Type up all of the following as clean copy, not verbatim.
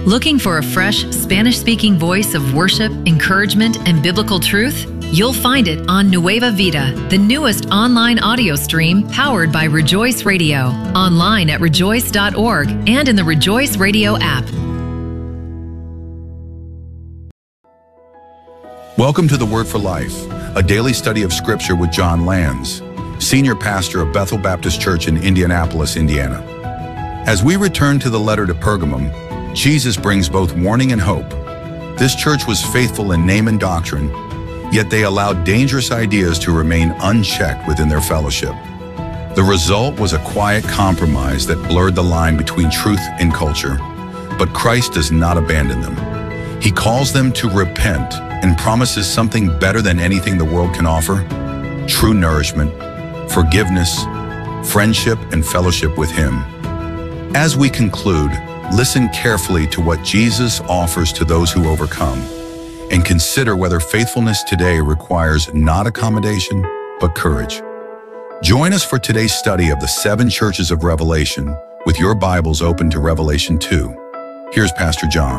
Looking for a fresh, Spanish-speaking voice of worship, encouragement, and biblical truth? You'll find it on Nueva Vida, the newest online audio stream powered by Rejoice Radio, online at rejoice.org and in the Rejoice Radio app. Welcome to the Word for Life, a daily study of Scripture with John Lanz, Senior Pastor of Bethel Baptist Church in Indianapolis, Indiana. As we return to the letter to Pergamum, Jesus brings both warning and hope. This church was faithful in name and doctrine, yet they allowed dangerous ideas to remain unchecked within their fellowship. The result was a quiet compromise that blurred the line between truth and culture. But Christ does not abandon them. He calls them to repent and promises something better than anything the world can offer: true nourishment, forgiveness, friendship, and fellowship with Him. As we conclude, listen carefully to what Jesus offers to those who overcome, and consider whether faithfulness today requires not accommodation, but courage. Join us for today's study of the 7 churches of Revelation with your Bibles open to Revelation 2. Here's Pastor John.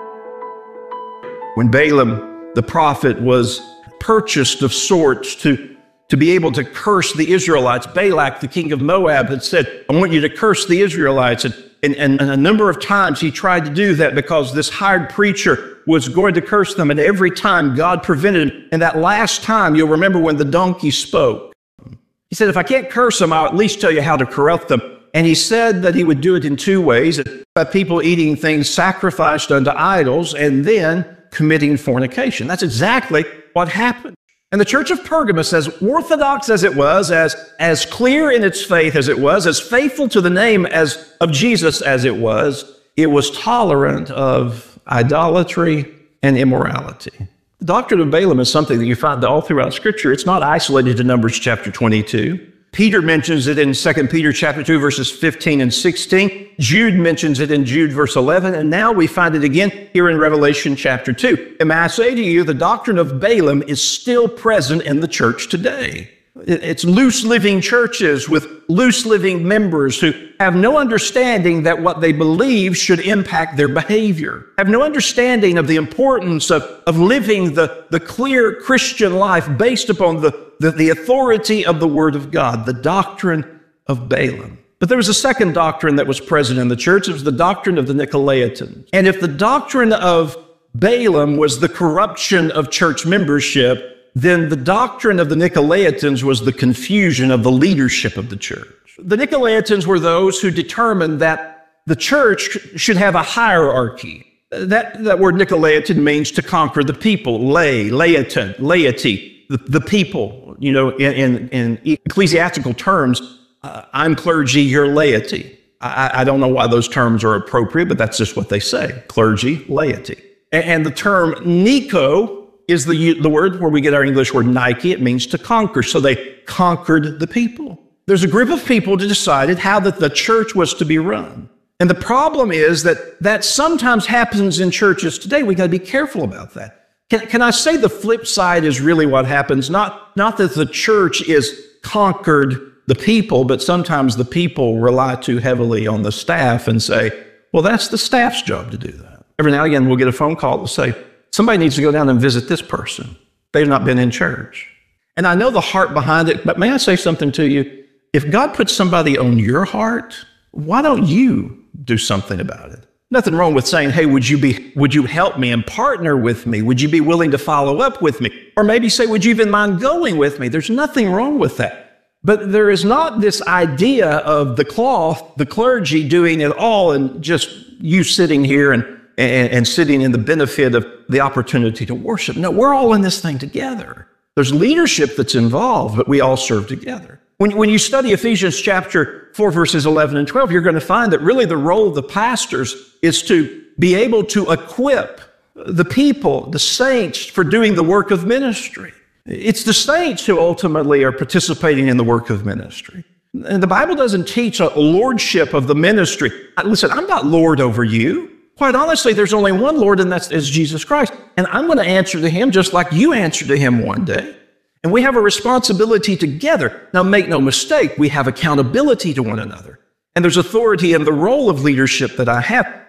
When Balaam, the prophet, was purchased of sorts to be able to curse the Israelites, Balak, the king of Moab, had said, I want you to curse the Israelites. And a number of times he tried to do that because this hired preacher was going to curse them. And every time God prevented him. And that last time, you'll remember when the donkey spoke. He said, if I can't curse them, I'll at least tell you how to correct them. And he said that he would do it in 2 ways: by people eating things sacrificed unto idols and then committing fornication. That's exactly what happened. And the church of Pergamos, as orthodox as it was, as clear in its faith as it was, as faithful to the name of Jesus as it was tolerant of idolatry and immorality. The doctrine of Balaam is something that you find all throughout Scripture. It's not isolated to Numbers chapter 22. Peter mentions it in 2 Peter chapter 2, verses 15 and 16. Jude mentions it in Jude verse 11. And now we find it again here in Revelation chapter 2. And may I say to you, the doctrine of Balaam is still present in the church today. It's loose-living churches with loose-living members who have no understanding that what they believe should impact their behavior, have no understanding of the importance of living the clear Christian life based upon the authority of the Word of God, the doctrine of Balaam. But there was a second doctrine that was present in the church. It was the doctrine of the Nicolaitans. And if the doctrine of Balaam was the corruption of church membership, then the doctrine of the Nicolaitans was the confusion of the leadership of the church. The Nicolaitans were those who determined that the church should have a hierarchy. That word Nicolaitan means to conquer the people, laity, the people. You know, in ecclesiastical terms, I'm clergy, you're laity. I don't know why those terms are appropriate, but that's just what they say, clergy, laity. And the term Nico is the word where we get our English word Nike. It means to conquer. So they conquered the people. There's a group of people that decided how that the church was to be run. And the problem is that sometimes happens in churches today. We got to be careful about that. Can I say the flip side is really what happens? Not that the church is conquered the people, but sometimes the people rely too heavily on the staff and say, well, that's the staff's job to do that. Every now and again, we'll get a phone call to say, somebody needs to go down and visit this person. They've not been in church. And I know the heart behind it, but may I say something to you? If God puts somebody on your heart, why don't you do something about it? Nothing wrong with saying, hey, would you help me and partner with me? Would you be willing to follow up with me? Or maybe say, would you even mind going with me? There's nothing wrong with that. But there is not this idea of the cloth, the clergy doing it all and just you sitting here and sitting in the benefit of the opportunity to worship. No, we're all in this thing together. There's leadership that's involved, but we all serve together. When you study Ephesians chapter 4, verses 11 and 12, you're going to find that really the role of the pastors is to be able to equip the people, the saints, for doing the work of ministry. It's the saints who ultimately are participating in the work of ministry. And the Bible doesn't teach a lordship of the ministry. Listen, I'm not Lord over you. Quite honestly, there's only one Lord, and that is Jesus Christ. And I'm going to answer to Him just like you answer to Him one day. And we have a responsibility together. Now, make no mistake, we have accountability to one another. And there's authority in the role of leadership that I have.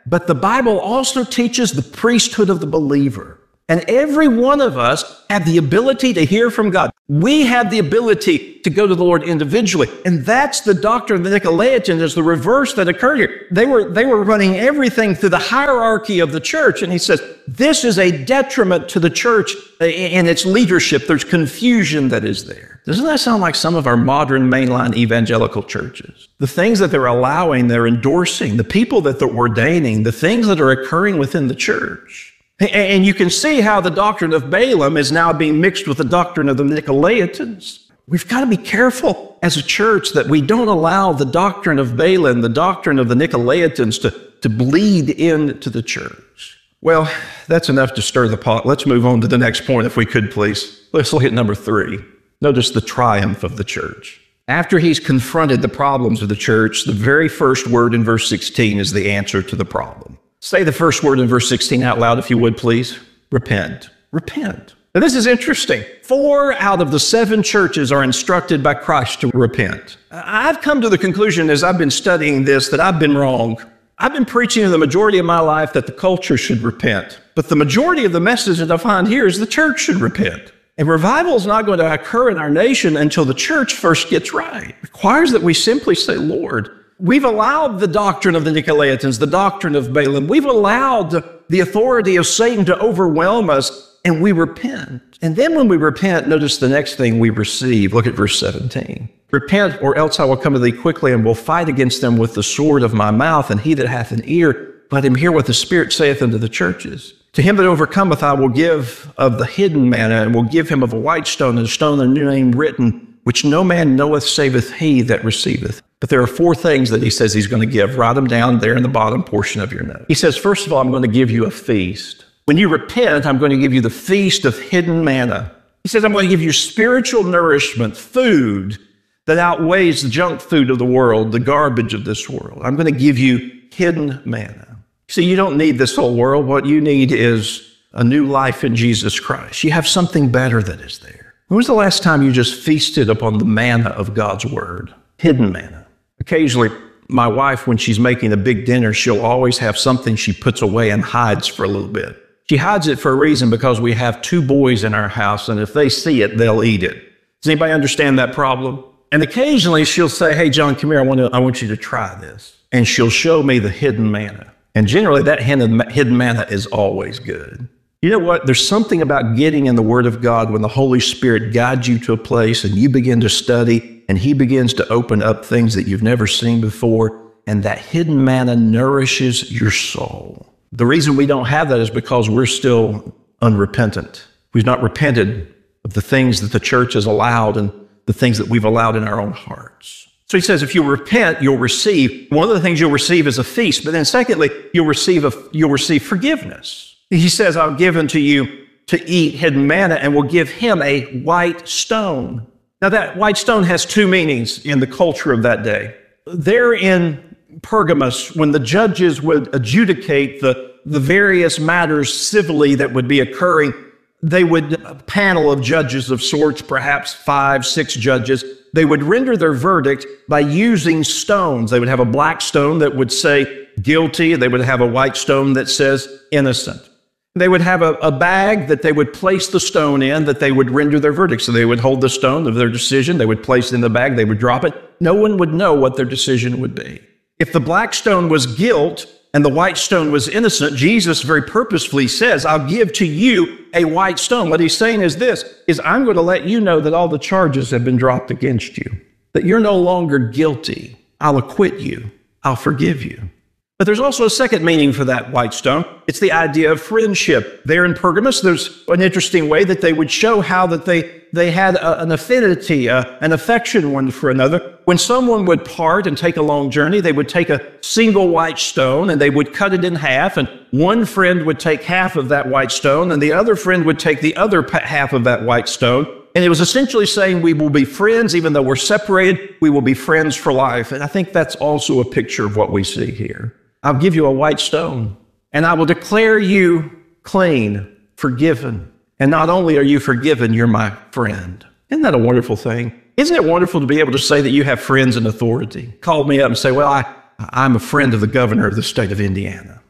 But the Bible also teaches the priesthood of the believer. And every one of us have the ability to hear from God. We have the ability to go to the Lord individually. And that's the doctrine of the Nicolaitans, is the reverse that occurred here. They were running everything through the hierarchy of the church. And he says, this is a detriment to the church and its leadership. There's confusion that is there. Doesn't that sound like some of our modern mainline evangelical churches? The things that they're allowing, they're endorsing, the people that they're ordaining, the things that are occurring within the church. And you can see how the doctrine of Balaam is now being mixed with the doctrine of the Nicolaitans. We've got to be careful as a church that we don't allow the doctrine of Balaam, the doctrine of the Nicolaitans to bleed into the church. Well, that's enough to stir the pot. Let's move on to the next point, if we could, please. Let's look at number 3. Notice the triumph of the church. After he's confronted the problems of the church, the very first word in verse 16 is the answer to the problem. Say the first word in verse 16 out loud, if you would, please. Repent. Repent. Now, this is interesting. 4 out of the 7 churches are instructed by Christ to repent. I've come to the conclusion as I've been studying this that I've been wrong. I've been preaching the majority of my life that the culture should repent. But the majority of the message that I find here is the church should repent. And revival is not going to occur in our nation until the church first gets right. It requires that we simply say, Lord, we've allowed the doctrine of the Nicolaitans, the doctrine of Balaam. We've allowed the authority of Satan to overwhelm us, and we repent. And then when we repent, notice the next thing we receive. Look at verse 17. Repent, or else I will come to thee quickly, and will fight against them with the sword of my mouth, and he that hath an ear, let him hear what the Spirit saith unto the churches. To him that overcometh I will give of the hidden manna, and will give him of a white stone, and a stone a new name written, which no man knoweth saveth he that receiveth. But there are 4 things that he says he's going to give. Write them down there in the bottom portion of your note. He says, first of all, I'm going to give you a feast. When you repent, I'm going to give you the feast of hidden manna. He says, I'm going to give you spiritual nourishment, food that outweighs the junk food of the world, the garbage of this world. I'm going to give you hidden manna. See, you don't need this whole world. What you need is a new life in Jesus Christ. You have something better that is there. When was the last time you just feasted upon the manna of God's word? Hidden manna. Occasionally, my wife, when she's making a big dinner, she'll always have something she puts away and hides for a little bit. She hides it for a reason, because we have 2 boys in our house, and if they see it, they'll eat it. Does anybody understand that problem? And occasionally she'll say, hey, John, come here, I want you to try this. And she'll show me the hidden manna. And generally, that hidden manna is always good. You know what? There's something about getting in the Word of God when the Holy Spirit guides you to a place and you begin to study, and he begins to open up things that you've never seen before, and that hidden manna nourishes your soul. The reason we don't have that is because we're still unrepentant. We've not repented of the things that the church has allowed and the things that we've allowed in our own hearts. So he says, if you repent, you'll receive. One of the things you'll receive is a feast, but then secondly, you'll receive forgiveness. He says, I'll give unto you to eat hidden manna, and will give him a white stone. Now, that white stone has 2 meanings in the culture of that day. There in Pergamos, when the judges would adjudicate the various matters civilly that would be occurring, they would, a panel of judges of sorts, perhaps 5, 6 judges, they would render their verdict by using stones. They would have a black stone that would say guilty. They would have a white stone that says innocent. They would have a bag that they would place the stone in that they would render their verdict. So they would hold the stone of their decision. They would place it in the bag. They would drop it. No one would know what their decision would be. If the black stone was guilt and the white stone was innocent, Jesus very purposefully says, I'll give to you a white stone. What he's saying is this, is I'm going to let you know that all the charges have been dropped against you, that you're no longer guilty. I'll acquit you. I'll forgive you. But there's also a second meaning for that white stone. It's the idea of friendship. There in Pergamos, there's an interesting way that they would show how that they had an affinity, an affection one for another. When someone would part and take a long journey, they would take a single white stone and they would cut it in half, and one friend would take half of that white stone and the other friend would take the other half of that white stone. And it was essentially saying we will be friends, even though we're separated, we will be friends for life. And I think that's also a picture of what we see here. I'll give you a white stone, and I will declare you clean, forgiven. And not only are you forgiven, you're my friend. Isn't that a wonderful thing? Isn't it wonderful to be able to say that you have friends in authority? Call me up and say, well, I'm a friend of the governor of the state of Indiana.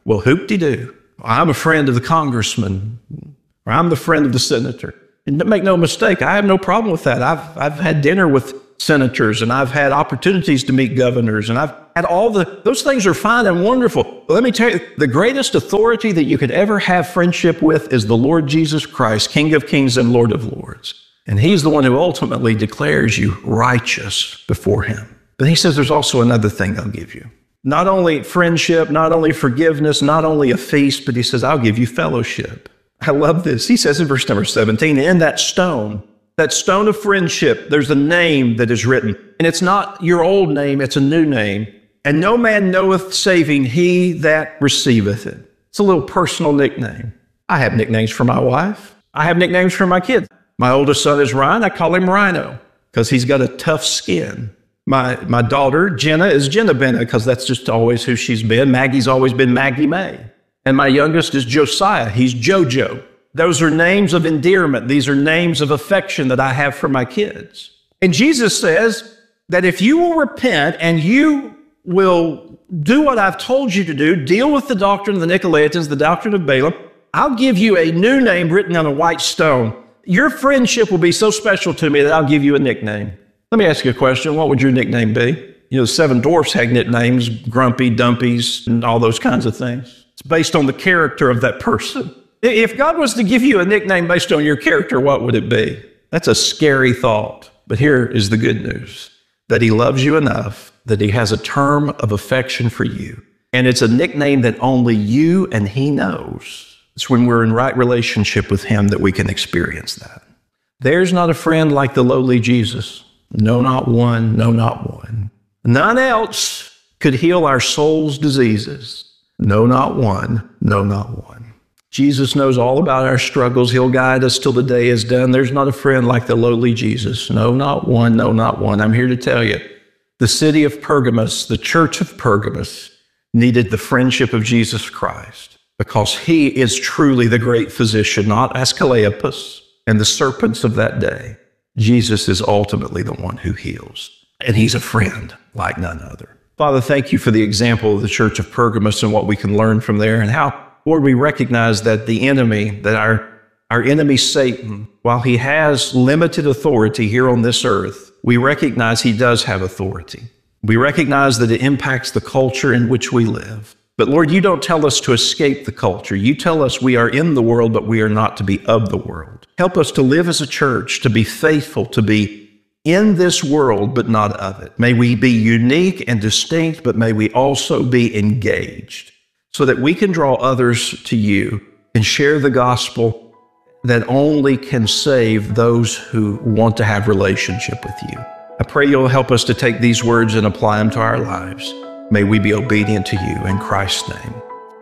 Well, hoop-de-doo. I'm a friend of the congressman, or I'm the friend of the senator. And make no mistake, I have no problem with that. I've had dinner with senators, and I've had opportunities to meet governors, and I've had those things are fine and wonderful. But let me tell you, the greatest authority that you could ever have friendship with is the Lord Jesus Christ, King of Kings and Lord of Lords. And he's the one who ultimately declares you righteous before him. But he says there's also another thing I'll give you. Not only friendship, not only forgiveness, not only a feast, but he says, I'll give you fellowship. I love this. He says in verse number 17, in that stone of friendship, there's a name that is written. And it's not your old name, it's a new name. And no man knoweth saving he that receiveth it. It's a little personal nickname. I have nicknames for my wife. I have nicknames for my kids. My oldest son is Ryan. I call him Rhino because he's got a tough skin. My daughter, Jenna, is Jenna Benna because that's just always who she's been. Maggie's always been Maggie May. And my youngest is Josiah. He's JoJo. Those are names of endearment. These are names of affection that I have for my kids. And Jesus says that if you will repent and you will do what I've told you to do, deal with the doctrine of the Nicolaitans, the doctrine of Balaam, I'll give you a new name written on a white stone. Your friendship will be so special to me that I'll give you a nickname. Let me ask you a question. What would your nickname be? You know, the seven dwarfs had nicknames, Grumpy, Dumpies, and all those kinds of things. It's based on the character of that person. If God was to give you a nickname based on your character, what would it be? That's a scary thought. But here is the good news, that he loves you enough, that he has a term of affection for you. And it's a nickname that only you and he knows. It's when we're in right relationship with him that we can experience that. There's not a friend like the lowly Jesus. No, not one. No, not one. None else could heal our soul's diseases. No, not one. No, not one. Jesus knows all about our struggles. He'll guide us till the day is done. There's not a friend like the lowly Jesus. No, not one. No, not one. I'm here to tell you, the city of Pergamos, the church of Pergamos, needed the friendship of Jesus Christ because he is truly the great physician, not Asclepius and the serpents of that day. Jesus is ultimately the one who heals, and he's a friend like none other. Father, thank you for the example of the church of Pergamos and what we can learn from there, and how, Lord, we recognize that the enemy, that our enemy Satan, while he has limited authority here on this earth, we recognize he does have authority. We recognize that it impacts the culture in which we live. But Lord, you don't tell us to escape the culture. You tell us we are in the world, but we are not to be of the world. Help us to live as a church, to be faithful, to be in this world, but not of it. May we be unique and distinct, but may we also be engaged so that we can draw others to you and share the gospel that only can save those who want to have relationship with you. I pray you'll help us to take these words and apply them to our lives. May we be obedient to you in Christ's name.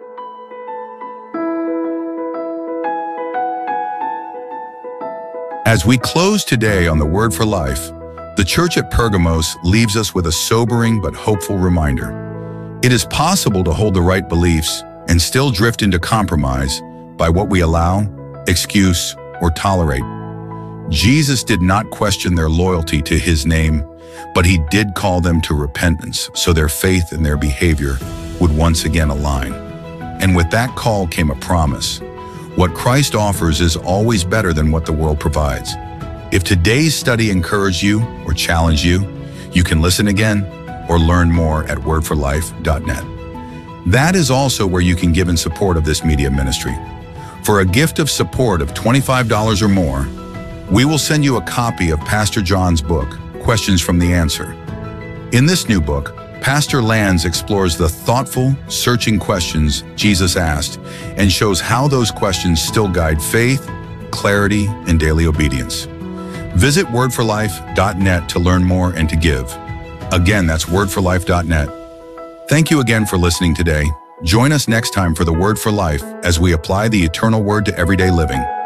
As we close today on the Word for Life, the church at Pergamos leaves us with a sobering but hopeful reminder. It is possible to hold the right beliefs and still drift into compromise by what we allow, excuse, or tolerate. Jesus did not question their loyalty to his name, but he did call them to repentance so their faith and their behavior would once again align. And with that call came a promise. What Christ offers is always better than what the world provides. If today's study encouraged you or challenged you, you can listen again or learn more at wordforlife.net. That is also where you can give in support of this media ministry. For a gift of support of $25 or more, we will send you a copy of Pastor John's book, Questions from the Answer. In this new book, Pastor Lands explores the thoughtful, searching questions Jesus asked and shows how those questions still guide faith, clarity, and daily obedience. Visit wordforlife.net to learn more and to give. Again, that's wordforlife.net. Thank you again for listening today. Join us next time for the Word for Life as we apply the eternal word to everyday living.